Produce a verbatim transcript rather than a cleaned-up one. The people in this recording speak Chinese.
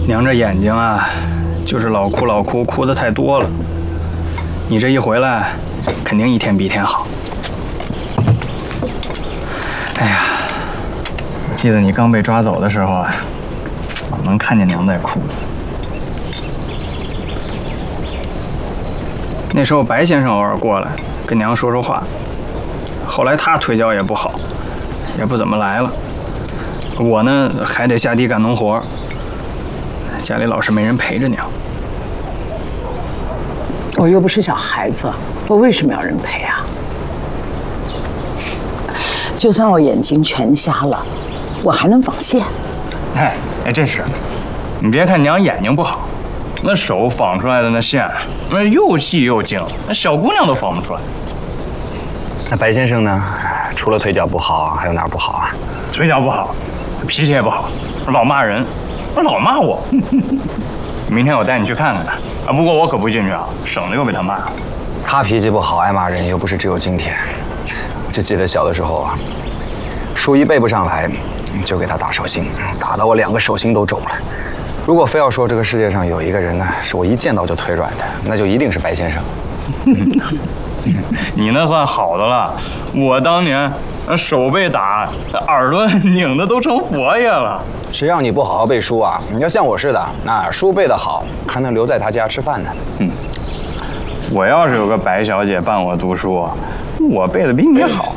娘这眼睛啊，就是老哭老哭，哭的太多了。你这一回来，肯定一天比一天好。哎呀，我记得你刚被抓走的时候啊，老能看见娘在哭。那时候白先生偶尔过来跟娘说说话，后来他腿脚也不好，也不怎么来了。我呢还得下地干农活，家里老是没人陪着娘。 我又不是小孩子，我为什么要人陪啊？就算我眼睛全瞎了，我还能纺线。 哎哎，真是，你别看娘眼睛不好，那手纺出来的那线，那又细又精，那小姑娘都纺不出来。 那白先生呢？除了腿脚不好，还有哪儿不好啊？ 腿脚不好，脾气也不好，老骂人，老骂我。明天我带你去看看他啊，不过我可不进去啊，省得又被他骂。 他脾气不好，爱骂人，又不是只有今天。我就记得小的时候啊，书一背不上来，就给他打手心，打得我两个手心都肿了。如果非要说这个世界上有一个人呢，是我一见到就腿软的，那就一定是白先生。 你那算好的了，我当年手被打，耳朵拧的都成佛爷了。 谁让你不好好背书啊？你要像我似的，那书背得好，还能留在他家吃饭呢。 嗯，我要是有个白小姐伴我读书，我背的比你好。